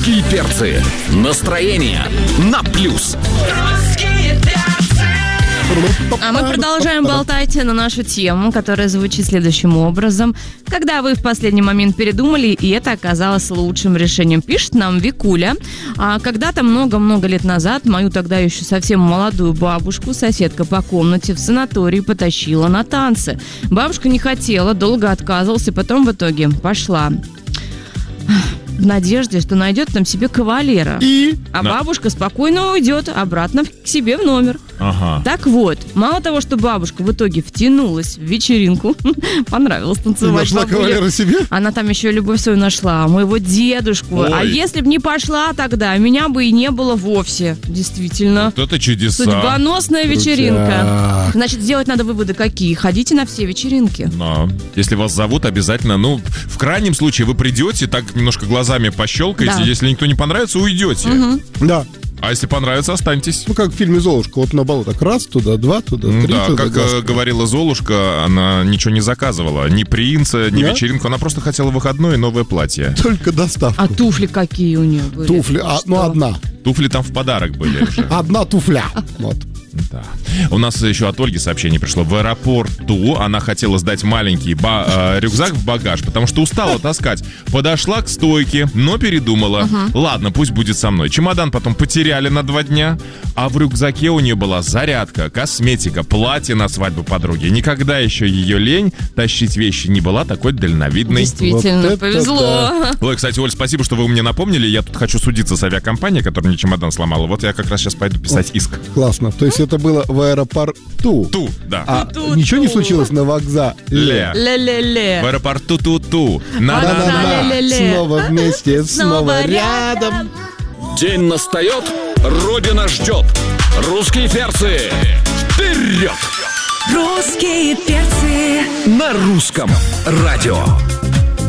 Русские перцы. Настроение на плюс. А мы продолжаем болтать на нашу тему, которая звучит следующим образом. Когда вы в последний момент передумали, и это оказалось лучшим решением. Пишет нам Викуля. Когда-то много-много лет назад мою тогда еще совсем молодую бабушку соседка по комнате в санатории потащила на танцы. Бабушка не хотела, долго отказывалась, и потом в итоге пошла. В надежде, что найдет там себе кавалера. Бабушка спокойно уйдет обратно к себе в номер. Ага. Так вот, мало того, что бабушка в итоге втянулась в вечеринку, понравилось танцевать. И нашла кавалера себе? Она там еще любовь свою нашла, моего дедушку. Ой. А если бы не пошла тогда, меня бы и не было вовсе. Действительно. Вот это чудеса. Судьбоносная вечеринка. Значит, сделать надо выводы какие? Ходите на все вечеринки. Но если вас зовут, обязательно, в крайнем случае вы придете, так немножко глазами пощелкаете, Да. если никто не понравится, уйдете. Да. А если понравится, останьтесь. Как в фильме «Золушка». Вот на балу так раз туда, два туда, три Да, туда. как говорила Золушка, она ничего не заказывала. Ни принца, ни Да? вечеринку. Она просто хотела выходной и новое платье. Только доставку. А туфли какие у нее были? Туфли, Что? одна. Туфли там в подарок были уже. Одна туфля. Вот. Да. У нас еще от Ольги сообщение пришло. В аэропорту она хотела сдать маленький рюкзак в багаж, потому что устала таскать. Подошла к стойке, но передумала. Ладно, пусть будет со мной. Чемодан потом потеряли на 2 дня, а в рюкзаке у нее была зарядка, косметика, платье на свадьбу подруги. Никогда еще ее лень тащить вещи не была такой дальновидной. Действительно, Вот это повезло. Ой, кстати, Оль, спасибо, что вы мне напомнили. Я тут хочу судиться с авиакомпанией, которая мне чемодан сломала. Вот я как раз сейчас пойду писать иск. Классно. То есть это было в аэропорту. Да. А Ту-ту-ту. ничего не случилось на вокзале? Ле-ле-ле. В аэропорту ту-ту. На-на-на. Ле-ле-ле. Снова вместе, снова рядом. День настает, Родина ждет. Русские перцы. Вперед! Русские перцы. На русском радио.